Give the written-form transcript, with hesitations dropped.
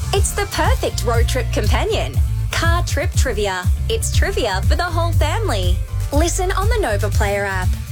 It's the perfect road trip companion. Car Trip Trivia. It's trivia for the whole family. Listen on the Nova Player app.